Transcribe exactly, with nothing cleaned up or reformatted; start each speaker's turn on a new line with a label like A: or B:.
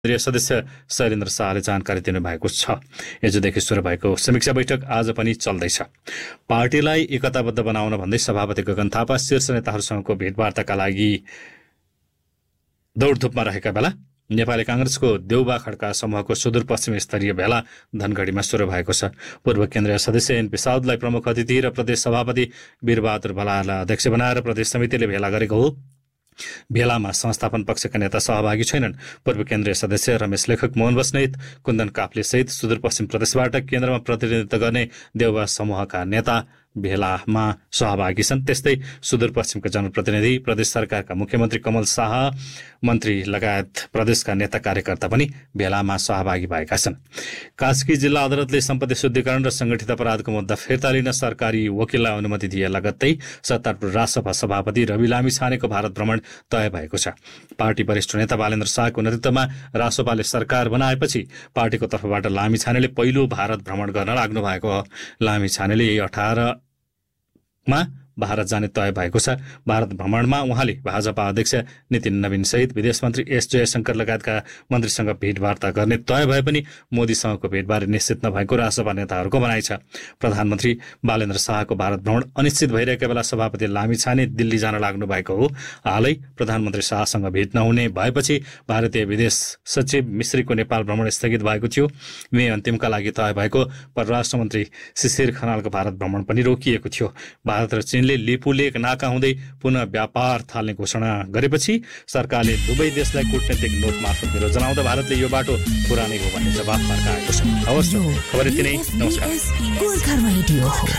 A: केन्द्रीय सदस्य शैलेन्द्र शाहले जानकारी दिनुभएको छ। हिजोदेखि सुरु भएको समीक्षा बैठक आज पनि चल्दैछ। पार्टीलाई एकताबद्ध बनाउन भन्दै सभापति गगन थापा शीर्ष नेताहरूसँगको भेटवार्ताका लागि दौडधुपमा रहेका बेला नेपाली कांग्रेसको देउबा खड्का समूहको सुदूरपश्चिम स्तरीय भेला धनगढीमा सुरु भएको छ। पूर्व केन्द्रीय सदस्य एनपी साउदलाई प्रमुख अतिथि र प्रदेश सभापति वीरबहादुर बलालाई अध्यक्ष बनाएर प्रदेश समितिले भेला गरेको हो। भेलामा संस्थापन पक्षका नेता सहभागी छैनन्। पूर्व केन्द्रीय सदस्य रमेश लेखक, मोहन बस्नेत, कुन्दन काफ्ले सहित सुदूरपश्चिम प्रदेशबाट केन्द्रमा प्रतिनिधित्व गर्ने देउबा समूहका नेता भेलामा सहभागी छन्। त्यस्तै सुदूरपश्चिमका जनप्रतिनिधि, प्रदेश सरकारका मुख्यमन्त्री कमल शाह, मन्त्री लगायत प्रदेशका नेता कार्यकर्ता पनि भेलामा सहभागी भएका छन्। कास्की जिल्ला अदालतले सम्पत्ति शुद्धिकरण र संगठित अपराधको मुद्दा फिर्ता लिन सरकारी वकिललाई अनुमति दिए लगत्तै सत्तारूढ रासपा सभापति रवि लामिछानेको भारत भ्रमण तय भएको छ। पार्टी वरिष्ठ नेता बालेन्द्र शाहको नेतृत्वमा रासपाले सरकार बनाएपछि पार्टीको तर्फबाट लामिछानेले पहिलो भारत भ्रमण गर्न लाग्नु भएको हो। लामिछानेले यही अठार मा भारत जाने तय भएको छ। भारत भ्रमणमा उहाँले भाजपा अध्यक्ष नितिन नवीन सहित विदेश मन्त्री एस जयशंकर लगायतका मन्त्रीसँग भेटवार्ता गर्ने तय भए पनि मोदीसँगको भेटबारे निश्चित नभएको रासपा नेताहरूको भनाइ छ। प्रधानमन्त्री बालेन्द्र शाहको भारत भ्रमण अनिश्चित भइरहेका बेला सभापति लामिछाने दिल्ली जान लाग्नु भएको हो। हालै प्रधानमन्त्री शाहसँग भेट नहुने भएपछि भारतीय विदेश सचिव मिश्रीको नेपाल भ्रमण स्थगित भएको थियो। मे अन्तिमका लागि तय भएको परराष्ट्र मन्त्री शिशिर खनालको भारत भ्रमण पनि रोकिएको थियो। भारत र चीनले लिपुलेक नाका हुँदै पुनः व्यापार थाल्ने घोषणा गरेपछि सरकारले दुवै देशलाई कूटनीतिक नोट मार्फत विरोध जनाउँदा भारतले यो बाटो पुरानै हो भन्ने जवाफ फर्काएको छ। हवस्, खबर यति नै। नमस्कार।